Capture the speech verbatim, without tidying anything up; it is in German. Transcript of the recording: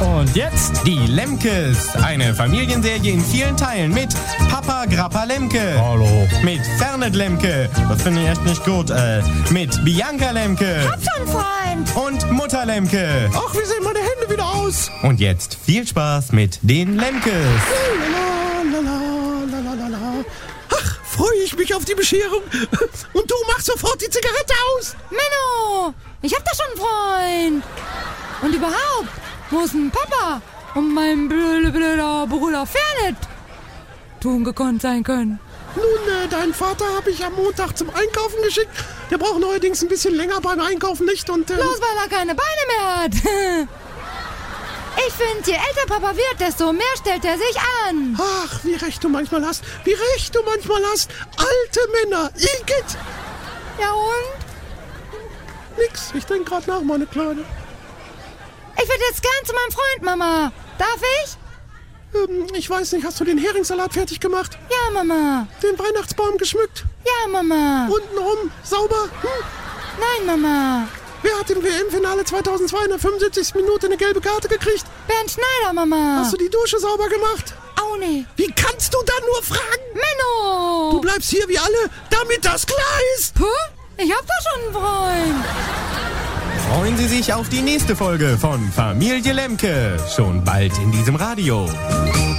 Und jetzt die Lemkes. Eine Familienserie in vielen Teilen mit Papa Grappa Lemke. Hallo. Mit Fernet Lemke. Das finde ich echt nicht gut. Äh, mit Bianca Lemke. Hab schon, Freund. Und Mutter Lemke. Ach, wie sehen meine Hände wieder aus? Und jetzt viel Spaß mit den Lemkes. Lalalala. Ach, freue ich mich auf die Bescherung. Und du machst sofort die Zigarette aus. Menno, ich hab da schon einen Freund. Und überhaupt, wo ist denn Papa und mein blöder, blöder Bruder Fernet tun gekonnt sein können? Nun, äh, deinen Vater habe ich am Montag zum Einkaufen geschickt. Der braucht neuerdings ein bisschen länger beim Einkaufen nicht und... Äh, Bloß weil er keine Beine mehr hat. Ich finde, je älter Papa wird, desto mehr stellt er sich an. Ach, wie recht du manchmal hast. Wie recht du manchmal hast. Alte Männer. Igitt. Ja und? Nix, ich denk grad nach, meine Kleine. Ich will jetzt gern zu meinem Freund, Mama. Darf ich? Ähm, ich weiß nicht, hast du den Heringssalat fertig gemacht? Ja, Mama. Den Weihnachtsbaum geschmückt? Ja, Mama. Untenrum sauber? Hm? Nein, Mama. Wer hat im W M-Finale zweitausendzwei in der fünfundsiebzigsten Minute eine gelbe Karte gekriegt? Bernd Schneider, Mama. Hast du die Dusche sauber gemacht? Auch nicht. Wie kannst du da nur fragen? Menno. Du bleibst hier wie alle, damit das klar ist. Puh, ich hab da schon einen Freund. Freuen Sie sich auf die nächste Folge von Familie Lemke. Schon bald in diesem Radio.